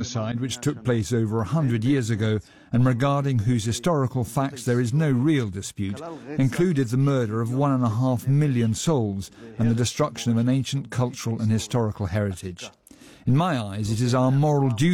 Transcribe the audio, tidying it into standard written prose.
genocide which took place over 100 years ago and regarding whose historical facts there is no real dispute, included the murder of 1.5 million souls and the destruction of an ancient cultural and historical heritage. In my eyes, it is our moral duty